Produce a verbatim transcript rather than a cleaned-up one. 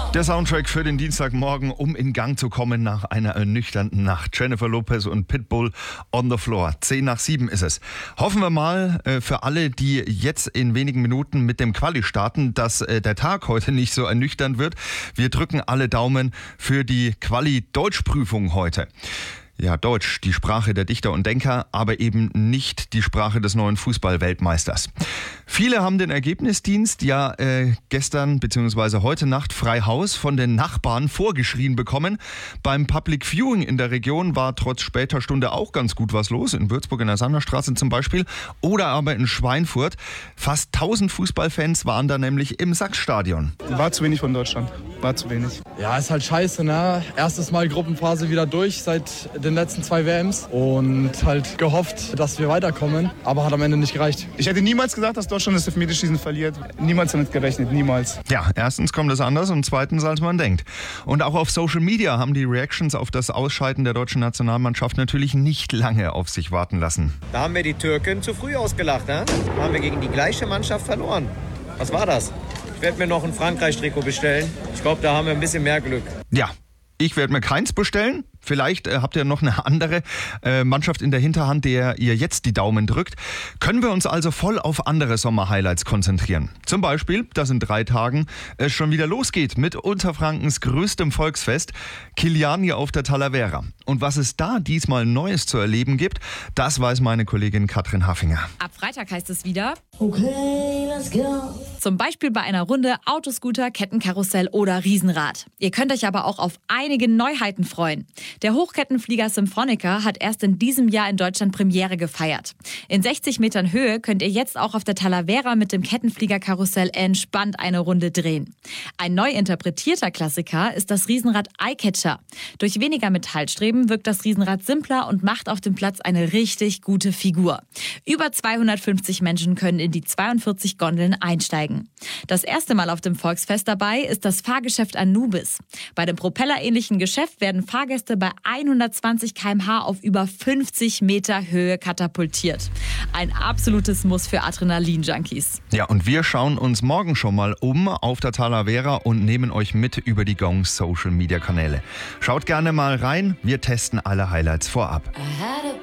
Der Soundtrack für den Dienstagmorgen, um in Gang zu kommen nach einer ernüchternden Nacht. Jennifer Lopez und Pitbull on the floor. Zehn nach sieben ist es. Hoffen wir mal äh, für alle, die jetzt in wenigen Minuten mit dem Quali starten, dass äh, der Tag heute nicht so ernüchternd wird. Wir drücken alle Daumen für die Quali-Deutschprüfung heute. Ja, Deutsch, die Sprache der Dichter und Denker, aber eben nicht die Sprache des neuen Fußball-Weltmeisters. Viele haben den Ergebnisdienst ja äh, gestern bzw. heute Nacht frei Haus von den Nachbarn vorgeschrien bekommen. Beim Public Viewing in der Region war trotz später Stunde auch ganz gut was los. In Würzburg in der Sanderstraße zum Beispiel oder aber in Schweinfurt. Fast tausend Fußballfans waren da nämlich im Sachsstadion. War zu wenig von Deutschland, war zu wenig. Ja, ist halt scheiße, ne? Erstes Mal Gruppenphase wieder durch seit den letzten zwei W Ms und halt gehofft, dass wir weiterkommen, aber hat am Ende nicht gereicht. Ich hätte niemals gedacht, dass Deutschland das Elfmeterschießen verliert. Niemals damit gerechnet, niemals. Ja, erstens kommt es anders und zweitens, als man denkt. Und auch auf Social Media haben die Reactions auf das Ausscheiden der deutschen Nationalmannschaft natürlich nicht lange auf sich warten lassen. Da haben wir die Türken zu früh ausgelacht, ne? Da haben wir gegen die gleiche Mannschaft verloren. Was war das? Ich werde mir noch ein Frankreich-Trikot bestellen. Ich glaube, da haben wir ein bisschen mehr Glück. Ja, ich werde mir keins bestellen. Vielleicht äh, habt ihr noch eine andere äh, Mannschaft in der Hinterhand, der ihr jetzt die Daumen drückt. Können wir uns also voll auf andere Sommer-Highlights konzentrieren. Zum Beispiel, dass in drei Tagen es schon wieder losgeht mit Unterfrankens größtem Volksfest, Kiliani auf der Talavera. Und was es da diesmal Neues zu erleben gibt, das weiß meine Kollegin Katrin Haffinger. Ab Freitag heißt es wieder: Okay, let's go. Zum Beispiel bei einer Runde Autoscooter, Kettenkarussell oder Riesenrad. Ihr könnt euch aber auch auf einige Neuheiten freuen. Der Hochkettenflieger Symfonica hat erst in diesem Jahr in Deutschland Premiere gefeiert. In sechzig Metern Höhe könnt ihr jetzt auch auf der Talavera mit dem Kettenfliegerkarussell entspannt eine Runde drehen. Ein neu interpretierter Klassiker ist das Riesenrad Eyecatcher. Durch weniger Metallstreben wirkt das Riesenrad simpler und macht auf dem Platz eine richtig gute Figur. Über zweihundertfünfzig Menschen können in die zweiundvierzig Gondeln einsteigen. Das erste Mal auf dem Volksfest dabei ist das Fahrgeschäft Anubis. Bei dem propellerähnlichen Geschäft werden Fahrgäste bei hundertzwanzig Kilometer pro Stunde auf über fünfzig Meter Höhe katapultiert. Ein absolutes Muss für Adrenalin-Junkies. Ja, und wir schauen uns morgen schon mal um auf der Talavera und nehmen euch mit über die Gong Social Media Kanäle. Schaut gerne mal rein, wir testen alle Highlights vorab.